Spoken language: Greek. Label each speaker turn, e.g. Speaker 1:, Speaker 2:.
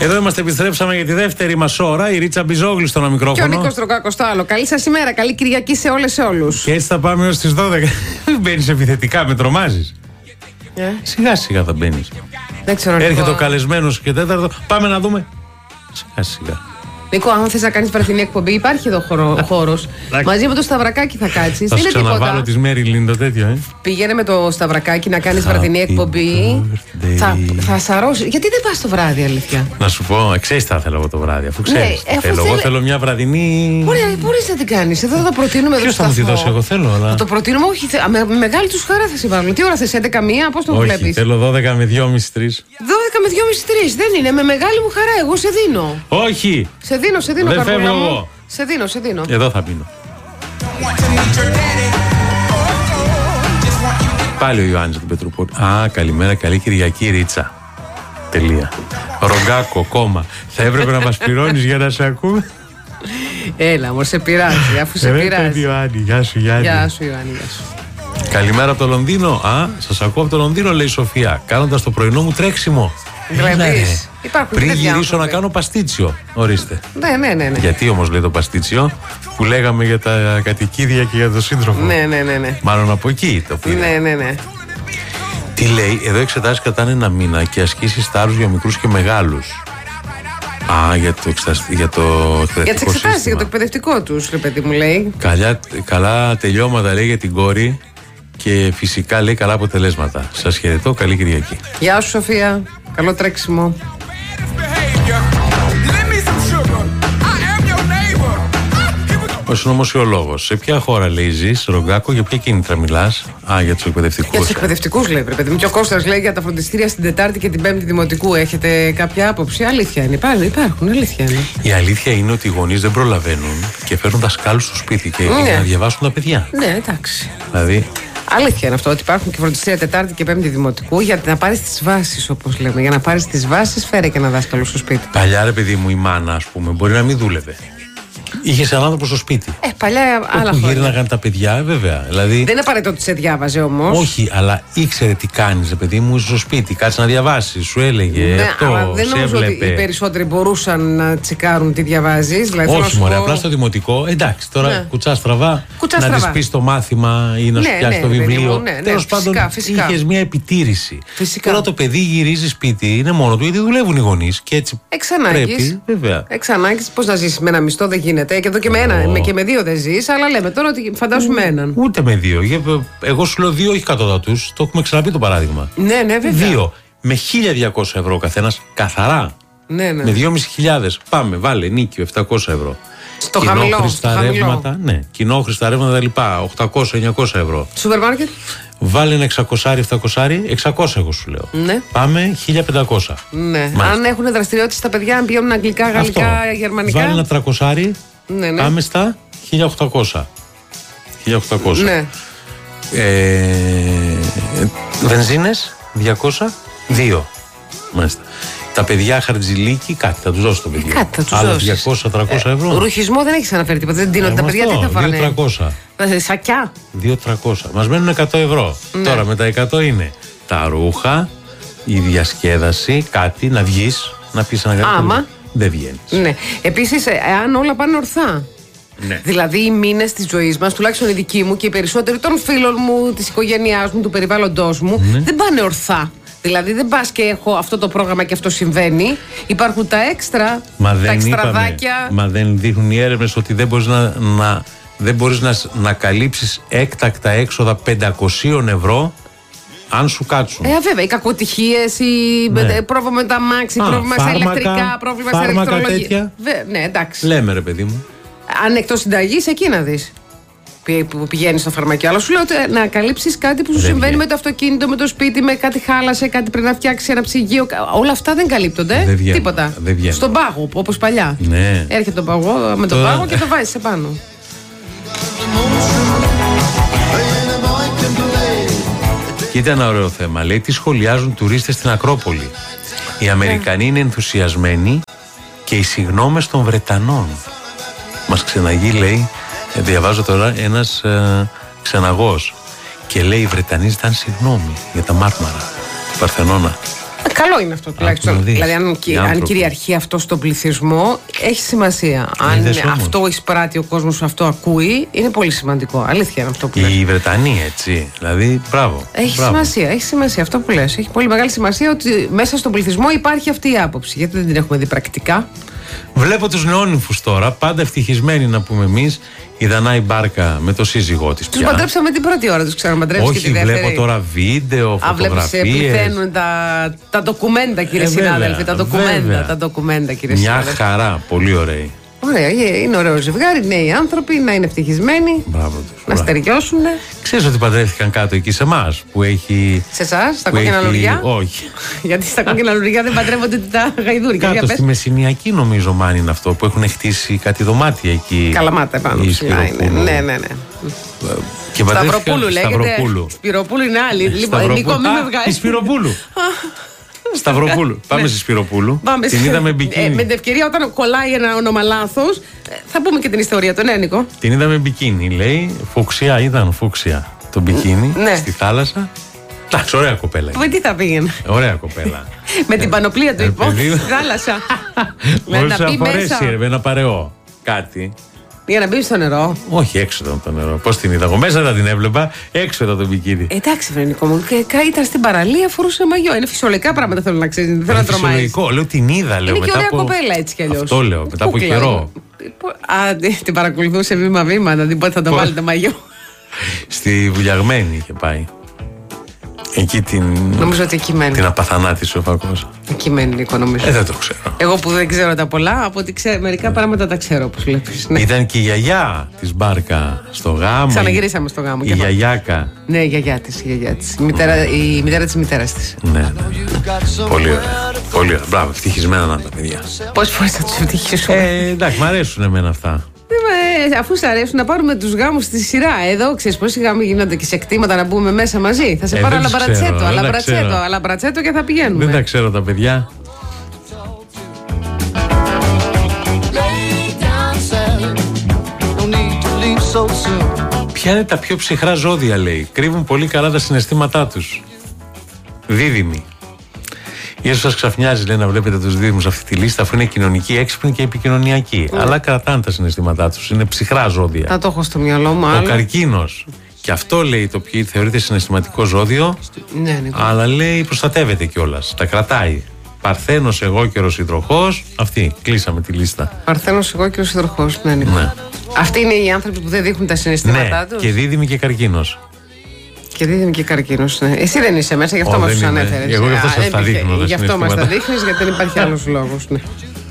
Speaker 1: Εδώ είμαστε, επιστρέψαμε για τη δεύτερη μας ώρα. Η Ρίτσα Μπιζόγλου στο μικρόφωνο.
Speaker 2: Και ο Νίκος Τροκάκος στο άλλο. Καλή σας ημέρα, καλή Κυριακή σε όλες σε όλους.
Speaker 1: Και έτσι θα πάμε έως τις 12. Μπαίνεις επιθετικά, με τρομάζεις. Σιγά σιγά θα μπαίνεις.
Speaker 2: Δεν ξέρω.
Speaker 1: Έρχεται ο καλεσμένος και τέταρτο. Πάμε να δούμε. Σιγά σιγά.
Speaker 2: Νίκο, αν θες να κάνεις βραδινή εκπομπή, υπάρχει εδώ χώρος. Μαζί με το Σταυρακάκι θα κάτσεις.
Speaker 1: Θα σου ξαναβάλω τη Μέριλιν το τέτοιο,
Speaker 2: Πήγαινε με το Σταυρακάκι να κάνεις βραδινή εκπομπή. Θα σαρώσει. Γιατί δεν πας το βράδυ, αλήθεια?
Speaker 1: Να σου πω, ξέρεις τι θα θέλω εγώ το βράδυ, αφού ξέρεις. Εγώ θέλω μια βραδινή.
Speaker 2: Μπορείς να την κάνεις. Εδώ θα το προτείνουμε.
Speaker 1: Ποιος θα μου τη δώσει, εγώ θέλω.
Speaker 2: Θα το προτείνουμε, όχι. Με μεγάλη τους χαρά θα σε βάλω. Τι ώρα θες, 11-1, πώς το βλέπεις?
Speaker 1: Όχι, θέλω 12 με 2,5-3.
Speaker 2: 12 με 2,5-3, δεν είναι. Με μεγάλη μου χαρά, εγώ σε δίνω.
Speaker 1: Όχι!
Speaker 2: Σε δίνω,
Speaker 1: δεν φεύγω εγώ.
Speaker 2: Σε δίνω.
Speaker 1: Εδώ θα πίνω. Πάλι ο Ιωάννης του Πετρούπολη. Α, καλημέρα, καλή Κυριακή, Ρίτσα. Τελεία. Ρογκάκο, κόμμα. Θα έπρεπε να μας πληρώνεις για να σε ακούμε.
Speaker 2: Έλα, μου σε πειράζει, αφού σε πειράζει.
Speaker 1: Γεια σου, Γιάννη.
Speaker 2: Γεια σου, Ιωάννη, γεια σου.
Speaker 1: Καλημέρα από το Λονδίνο. Α, σας ακούω από το Λονδίνο, λέει η Σοφία. Κάνοντας το πρωινό μου τρέξιμο.
Speaker 2: Βλέπεις.
Speaker 1: Πριν γυρίσω να κάνω παστίτσιο. Ορίστε.
Speaker 2: Ναι.
Speaker 1: Γιατί όμως λέει το παστίτσιο που λέγαμε για τα κατοικίδια και για το σύντροφο?
Speaker 2: Ναι.
Speaker 1: Μάλλον από εκεί το πήρε.
Speaker 2: Ναι.
Speaker 1: Τι λέει, εδώ εξετάσεις κατά ένα μήνα και ασκήσεις τάρους για μικρούς και μεγάλους. Α, για το εκπαιδευτικό
Speaker 2: για τις εξετάσεις, για το εκπαιδευτικό τους, ρε παιδί μου, λέει.
Speaker 1: Καλά τελειώματα, λέει, για την κόρη. Και φυσικά, λέει, καλά αποτελέσματα. Σας χαιρετώ, καλή Κυριακή.
Speaker 2: Γεια σου, Σοφία. Καλό τρέξιμο.
Speaker 1: Ο συνωμοσιολόγος, σε ποια χώρα, λέει, ζεις, Ρογκάκο, για ποια κίνητρα μιλάς? Α, για τους εκπαιδευτικούς.
Speaker 2: Για τους εκπαιδευτικούς, λέει, παιδί μου. Και ο Κώστας λέει για τα φροντιστήρια στην Τετάρτη και την Πέμπτη Δημοτικού. Έχετε κάποια άποψη? Αλήθεια είναι. Υπάρχουν, αλήθεια είναι.
Speaker 1: Η αλήθεια είναι ότι οι γονείς δεν προλαβαίνουν και φέρνουν δασκάλους στο σπίτι και να διαβάσουν τα παιδιά.
Speaker 2: Ναι, εντάξει.
Speaker 1: Δηλαδή.
Speaker 2: Αλήθεια είναι αυτό, ότι υπάρχουν και φροντιστήρια Τετάρτη και Πέμπτη Δημοτικού για να πάρεις τις βάσεις, όπως λέμε. Για να πάρεις τις βάσεις, φέρε και ένα δάσκαλο στο σπίτι.
Speaker 1: Παλιά, ρε παιδί μου, η μάνα, ας πούμε, μπορεί να μην δούλευε. Είχε έναν άνθρωπο στο σπίτι.
Speaker 2: Παλιά άλλα χρόνια.
Speaker 1: Γύρναγαν τα παιδιά, βέβαια. Δηλαδή,
Speaker 2: δεν είναι απαραίτητο ότι σε διάβαζε όμως.
Speaker 1: Όχι, αλλά ήξερε τι κάνεις, ρε παιδί μου, είσαι στο σπίτι. Κάτσε να διαβάσεις, σου έλεγε.
Speaker 2: Ναι,
Speaker 1: αυτό,
Speaker 2: αλλά δεν νομίζω ότι οι περισσότεροι μπορούσαν να τσεκάρουν τι διαβάζεις. Δηλαδή,
Speaker 1: όχι, μωρέ, απλά στο δημοτικό. Εντάξει, τώρα κουτσά στραβά. Να της πεις το μάθημα ή να σου πιάσει το βιβλίο. Τέλος πάντων, είχες μια επιτήρηση. Τώρα το παιδί γυρίζει σπίτι, είναι μόνο του γιατί δουλεύουν οι γονείς και έτσι.
Speaker 2: Εξ πώς να ζήσεις με ένα μισθό, δεν γίνεται. Και εδώ και και με δύο δεν ζεις, αλλά λέμε τώρα ότι φαντάσου με έναν.
Speaker 1: Ούτε με δύο. Εγώ σου λέω δύο, όχι κατώτατους. Το έχουμε ξαναπεί το παράδειγμα.
Speaker 2: Ναι, βέβαια.
Speaker 1: Δύο. Με 1.200 ευρώ ο καθένας, καθαρά.
Speaker 2: Ναι.
Speaker 1: Με 2.500. Πάμε, βάλε νίκιο 700 ευρώ.
Speaker 2: Στο χαμηλό.
Speaker 1: Ρεύματα, ναι. Κοινόχρηστα ρεύματα λοιπά. 800-900 ευρώ.
Speaker 2: Σούπερ μάρκετ.
Speaker 1: Βάλε ένα 600-700, 600 εγώ σου λέω.
Speaker 2: Ναι.
Speaker 1: Πάμε 1.500.
Speaker 2: Ναι. Αν έχουν δραστηριότητες στα παιδιά, αν πηγαίνουν αγγλικά, γαλλικά, γερμανικά.
Speaker 1: Βάλε ένα 300.
Speaker 2: Ναι.
Speaker 1: Πάμε στα 1.800. 1.800.
Speaker 2: Ναι.
Speaker 1: Βενζίνες 200. Μάλιστα. Τα παιδιά χαρτζηλίκι, κάτι θα τους δώσει το παιδί.
Speaker 2: Κάτι θα τους
Speaker 1: άλλα
Speaker 2: δώσεις.
Speaker 1: 200-300 ευρώ.
Speaker 2: Ρουχισμό δεν έχεις αναφέρει τίποτα. Δεν δίνονται τα παιδιά, τι θα φάνε?
Speaker 1: 2.300.
Speaker 2: Σακιά.
Speaker 1: 2.300. Μας μένουν 100 ευρώ.
Speaker 2: Ναι.
Speaker 1: Τώρα με τα 100 είναι τα ρούχα, η διασκέδαση, κάτι, να βγεις, να πεις ένα κάτι.
Speaker 2: Άμα.
Speaker 1: Δεν βγαίνεις.
Speaker 2: Ναι. Επίσης, εάν όλα πάνε ορθά.
Speaker 1: Ναι.
Speaker 2: Δηλαδή, οι μήνες της ζωής μας, τουλάχιστον οι δικοί μου και οι περισσότεροι των φίλων μου, της οικογένειάς μου, του περιβάλλοντός μου, δεν πάνε ορθά. Δηλαδή, δεν πας και έχω αυτό το πρόγραμμα και αυτό συμβαίνει. Υπάρχουν τα έξτρα, τα εξτραδάκια.
Speaker 1: Μα δεν δείχνουν οι έρευνες ότι δεν μπορείς να καλύψεις έκτακτα έξοδα 500 ευρώ αν σου κάτσουν.
Speaker 2: Βέβαια, οι κακοτυχίες, πρόβλημα με τα αμάξι, πρόβλημα σε ηλεκτρικά, πρόβλημα σε ηλεκτρολογία. Ναι, εντάξει.
Speaker 1: Λέμε, ρε παιδί μου.
Speaker 2: Αν εκτός συνταγής, εκεί να δεις. Που πηγαίνει στο φαρμακείο. Αλλά σου λέω ότι να καλύψεις κάτι που σου συμβαίνει με το αυτοκίνητο, με το σπίτι, με κάτι χάλασε, κάτι πρέπει να φτιάξει ένα ψυγείο. Όλα αυτά δεν καλύπτονται. Τίποτα. Στον πάγο, όπως παλιά.
Speaker 1: Ναι.
Speaker 2: Έρχεται τον παγό, με τον πάγο και το βάζεις επάνω.
Speaker 1: Κοίτα ένα ωραίο θέμα. Λέει τι σχολιάζουν τουρίστες στην Ακρόπολη. Οι Αμερικανοί είναι ενθουσιασμένοι και οι συγγνώμες των Βρετανών. Μας ξεναγεί, λέει, διαβάζω τώρα, ένας ξεναγός και λέει οι Βρετανοί ζητάνε συγγνώμη για τα Μάρμαρα, του Παρθενώνα.
Speaker 2: Καλό είναι αυτό τουλάχιστον. Δηλαδή, αν κυριαρχεί αυτό στον πληθυσμό, έχει σημασία. Αν αυτό εισπράττει ο κόσμος, αυτό ακούει, είναι πολύ σημαντικό. Αλήθεια είναι αυτό που λες.
Speaker 1: Οι Βρετανοί, έτσι. Δηλαδή, μπράβο.
Speaker 2: Έχει σημασία αυτό που λες. Έχει πολύ μεγάλη σημασία ότι μέσα στον πληθυσμό υπάρχει αυτή η άποψη. Γιατί δεν την έχουμε δει πρακτικά.
Speaker 1: Βλέπω τους νεόνυμφους τώρα, πάντα ευτυχισμένοι να πούμε εμείς. Η Δανάη Μπάρκα με το σύζυγό της.
Speaker 2: Τους παντρέψαμε την πρώτη ώρα, τους ξαναπαντρέψαμε.
Speaker 1: Όχι, βλέπω τώρα βίντεο, φωτογραφίες.
Speaker 2: Πληθαίνουν τα ντοκουμέντα, κύριε συνάδελφε. Τα ντοκουμέντα, κύριε συνάδελφε.
Speaker 1: Μια χαρά, πολύ ωραία.
Speaker 2: Ωραία, είναι ωραίο ζευγάρι, νέοι άνθρωποι, να είναι ευτυχισμένοι.
Speaker 1: Μπράβο τους.
Speaker 2: Να στεριώσουν.
Speaker 1: Ξέρεις ότι παντρεύτηκαν κάτω εκεί σε εμάς που έχει.
Speaker 2: Σε εσάς, στα κόκκινα λουριά.
Speaker 1: Όχι.
Speaker 2: Γιατί στα κόκκινα λουριά δεν παντρεύονται τα γαϊδούρια.
Speaker 1: Κάτω στη Μεσσηνιακή, νομίζω, μάλλον είναι αυτό που έχουν χτίσει κάτι δωμάτια εκεί.
Speaker 2: Καλαμάτα επάνω. Ναι. Σταυροπούλου λέγεται. Σπυροπούλου είναι άλλη. Λοιπόν, Νίκο, μην με βγάλει.
Speaker 1: Σπυροπούλου. Σταυροπούλου. Πάμε στη Σπυροπούλου. Την είδαμε μπικίνι.
Speaker 2: Με την ευκαιρία, όταν κολλάει ένα όνομα λάθος, θα πούμε και την ιστορία του. Ναι, Νίκο.
Speaker 1: Την είδαμε μπικίνι, λέει. Φούξια, ήταν φούξια το μπικίνι στη θάλασσα. Εντάξει, ωραία κοπέλα.
Speaker 2: Με τι θα πήγαινε.
Speaker 1: Ωραία κοπέλα.
Speaker 2: Με την πανοπλία του, λοιπόν. Στη θάλασσα.
Speaker 1: Μόλις αφορέσει, με ένα παρεό. Κάτι.
Speaker 2: Για να μπει στο νερό.
Speaker 1: Όχι, έξω ήταν το νερό. Πώς την είδα εγώ, μέσα δεν την έβλεπα, έξω ήταν το μπικίνι.
Speaker 2: Εντάξει, Βρενικό μου. Ήταν στην παραλία, φορούσε μαγιό. Είναι φυσιολογικά πράγματα, θέλω να ξέρει. Δεν θέλω να τρομάζει.
Speaker 1: Φυσιολογικό, λέω την είδα, λέω.
Speaker 2: Είναι και ωραία κοπέλα έτσι κι αλλιώς.
Speaker 1: Αυτό λέω, μετά από καιρό.
Speaker 2: Την παρακολουθούσε βήμα-βήμα, να δει πότε θα το βάλει το μαγιό.
Speaker 1: Στη Βουλιαγμένη είχε πάει. Εκεί
Speaker 2: νομίζω ότι εκεί μένει.
Speaker 1: Την απαθανάτησε ο Φακός.
Speaker 2: Εκεί μένει, Νίκο, νομίζω.
Speaker 1: Δεν το ξέρω.
Speaker 2: Εγώ που δεν ξέρω τα πολλά, από ότι μερικά πράγματα τα ξέρω, όπως βλέπεις. Ναι.
Speaker 1: Ήταν και η γιαγιά της Μπάρκα στο γάμο.
Speaker 2: Ξαναγυρίσαμε στο γάμο.
Speaker 1: Η γιαγιάκα.
Speaker 2: Ναι, η γιαγιά της. Η μητέρα της μητέρας της.
Speaker 1: Ναι. Πολύ ωραία. Πολύ ωραία. Μπράβο, ευτυχισμένα να τα παιδιά.
Speaker 2: Πόσες φορές θα τους ευτυχίσουμε.
Speaker 1: Εντάξει, μ' αρέσουν εμένα αυτά.
Speaker 2: Αφού σ' αρέσουν να πάρουμε τους γάμους στη σειρά. Εδώ ξέρεις πόσοι γάμοι γίνονται και σε κτήματα να μπούμε μέσα μαζί. Θα σε πάρω αλαμπρατσέτο και θα πηγαίνουμε.
Speaker 1: Δεν τα ξέρω τα παιδιά. Ποια είναι τα πιο ψυχρά ζώδια, λέει. Κρύβουν πολύ καλά τα συναισθήματά τους. Δίδυμοι. Ίσως σας ξαφνιάζει, λέει, να βλέπετε τους δίδυμους αυτή τη λίστα, αφού είναι κοινωνικοί, έξυπνοι και επικοινωνιακοί. Αλλά κρατάνε τα συναισθήματά τους. Είναι ψυχρά ζώδια.
Speaker 2: Θα το έχω στο μυαλό μου.
Speaker 1: Ο καρκίνος. Και αυτό, λέει, το οποίο θεωρείται συναισθηματικό ζώδιο.
Speaker 2: Ναι.
Speaker 1: Αλλά, λέει, προστατεύεται κιόλας. Τα κρατάει. Παρθένος, εγώκερος, υδροχός. Αυτή. Κλείσαμε τη λίστα.
Speaker 2: Παρθένος, εγώκερος, υδροχός. Ναι. Αυτοί είναι οι άνθρωποι που δεν δείχνουν τα συναισθήματά τους.
Speaker 1: Και δίδυμοι και καρκίνος.
Speaker 2: Και δίδυμοι και καρκίνος, ναι. Εσύ δεν είσαι μέσα, γι' αυτό μας τους ανέφερες.
Speaker 1: Εγώ γι' αυτό σας τα δείχνω.
Speaker 2: Γι' αυτό μας τα δείχνεις, γιατί δεν υπάρχει άλλος λόγος. Ναι.